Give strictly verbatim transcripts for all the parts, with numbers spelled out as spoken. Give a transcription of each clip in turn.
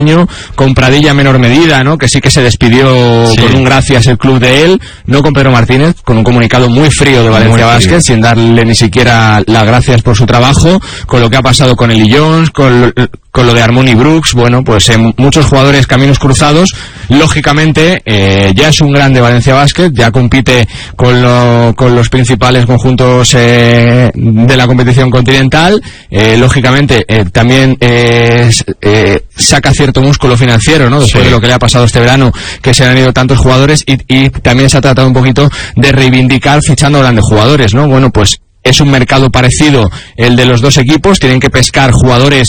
año, con Pradilla en menor medida, ¿no? Que sí que se despidió sí. con un gracias el club de él, no con Pedro Martínez, con un comunicado muy frío de Valencia Basket, sin darle ni siquiera las gracias por su trabajo, con lo que ha pasado con Eli Jones, con, con lo de Harmony Brooks, bueno, pues eh, muchos jugadores caminos cruzados. Lógicamente, eh, ya es un grande Valencia Basket, ya compite con, lo, con los principales conjuntos eh, de la competición continental, eh, lógicamente eh, también eh, eh, saca cierto músculo financiero, ¿no? Después sí. de lo que le ha pasado este verano, que se han ido tantos jugadores, y, y también se ha tratado un poquito de reivindicar fichando grandes jugadores, ¿no? Bueno, pues es un mercado parecido el de los dos equipos, tienen que pescar jugadores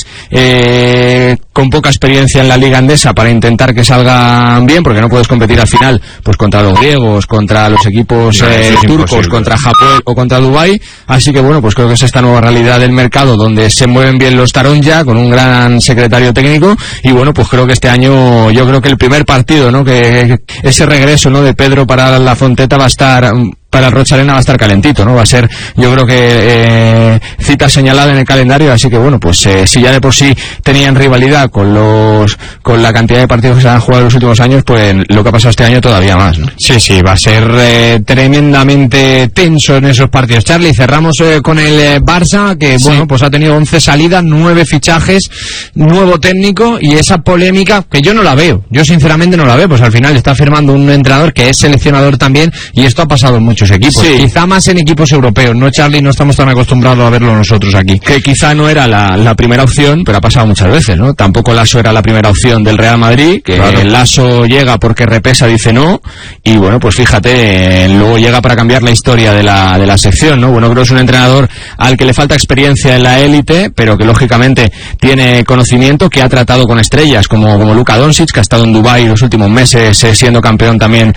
eh, con poca experiencia en la liga andesa para intentar que salgan bien, porque no puedes competir al final pues contra los griegos, contra los equipos no, eh, turcos, imposible. Contra Japón o contra Dubái, así que bueno, pues creo que es esta nueva realidad del mercado donde se mueven bien los Taronja con un gran secretario técnico, y bueno, pues creo que este año, yo creo que el primer partido, ¿no? Que ese regreso, ¿no? de Pedro para la Fonteta va a estar, para el Rocha Arena va a estar calentito, ¿no? Va a ser, yo creo que eh, cita señalada en el calendario, así que bueno, pues eh, si ya de por sí tenían rivalidad con los con la cantidad de partidos que se han jugado en los últimos años, pues lo que ha pasado este año todavía más, ¿no? Sí, sí, va a ser eh, tremendamente tenso en esos partidos. Charlie, cerramos eh, con el eh, Barça, que sí. bueno, pues ha tenido once salidas, nueve fichajes, nuevo técnico, y esa polémica, que yo no la veo, yo sinceramente no la veo, pues al final está firmando un entrenador que es seleccionador también, y esto ha pasado en muchos equipos, sí. quizá más en equipos europeos, ¿no, Charlie? No estamos tan acostumbrados a verlo nosotros aquí. Que quizá no era la, la primera opción, pero ha pasado muchas veces, ¿no? Tampoco Lasso era la primera opción del Real Madrid, que claro. Lasso llega porque Repesa dice no, y bueno, pues fíjate, eh, luego llega para cambiar la historia de la, de la sección, ¿no? Bueno, creo que es un entrenador al que le falta experiencia en la élite, pero que lógicamente tiene conocimiento, que ha tratado con estrellas como, como Luka Doncic, que ha estado en Dubái los últimos meses eh, siendo campeón también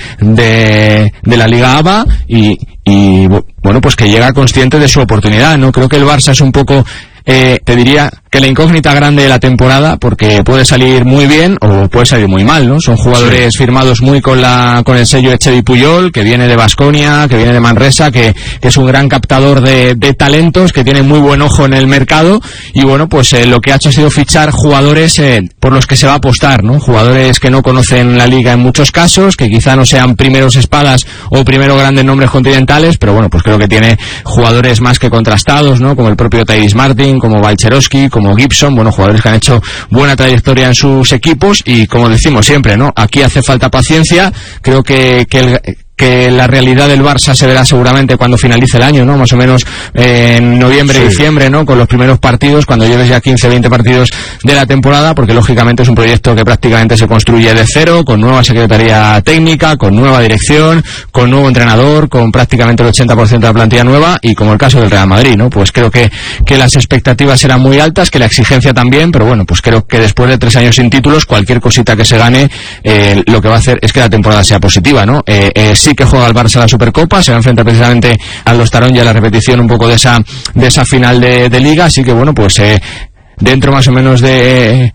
de, de la Liga A B A, y y bueno, pues que llega consciente de su oportunidad, ¿no? Creo que el Barça es un poco, eh, te diría que la incógnita grande de la temporada, porque puede salir muy bien o puede salir muy mal, ¿no? Son jugadores sí. firmados muy con la con el sello de Xavi Puyol, que viene de Baskonia, que viene de Manresa, que, que es un gran captador de, de talentos, que tiene muy buen ojo en el mercado, y bueno, pues eh, lo que ha hecho ha sido fichar jugadores eh, por los que se va a apostar, ¿no? Jugadores que no conocen la liga en muchos casos, que quizá no sean primeros espadas o primeros grandes nombres continentales, pero bueno, pues creo que tiene jugadores más que contrastados, ¿no? Como el propio Tyrese Martin, como Valcherowski, como Gibson, bueno, jugadores que han hecho buena trayectoria en sus equipos, y como decimos siempre, ¿no? Aquí hace falta paciencia. Creo que, que el que la realidad del Barça se verá seguramente cuando finalice el año, ¿no? Más o menos eh, en noviembre, sí. diciembre, ¿no? Con los primeros partidos, cuando lleves ya quince, veinte partidos de la temporada, porque lógicamente es un proyecto que prácticamente se construye de cero, con nueva secretaría técnica, con nueva dirección, con nuevo entrenador, con prácticamente el ochenta por ciento de la plantilla nueva, y como el caso del Real Madrid, ¿no? Pues creo que, que las expectativas eran muy altas, que la exigencia también, pero bueno, pues creo que después de tres años sin títulos, cualquier cosita que se gane, eh, lo que va a hacer es que la temporada sea positiva, ¿no? Eh, eh, sí que juega el Barça la Supercopa, se va a enfrentar precisamente a los Taronja, la repetición un poco de esa de esa final de, de Liga, así que bueno, pues eh, dentro más o menos de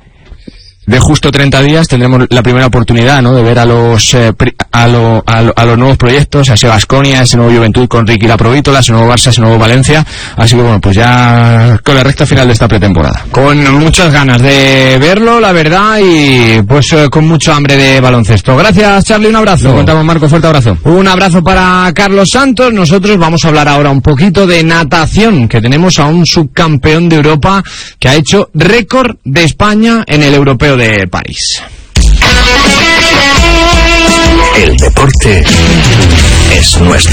de justo treinta días tendremos la primera oportunidad, ¿no? De ver a los eh, a, lo, a, lo, a los nuevos proyectos, a ese Baskonia, ese nuevo Juventud con Ricky Laprovítola, ese nuevo Barça, ese nuevo Valencia, así que bueno, pues ya con la recta final de esta pretemporada. Con muchas ganas de verlo, la verdad, y pues eh, con mucho hambre de baloncesto. Gracias, Charlie, un abrazo. Nos contamos, Marco, fuerte abrazo. Un abrazo para Carlos Santos. Nosotros vamos a hablar ahora un poquito de natación, que tenemos a un subcampeón de Europa que ha hecho récord de España en el Europeo de París. El deporte es nuestro.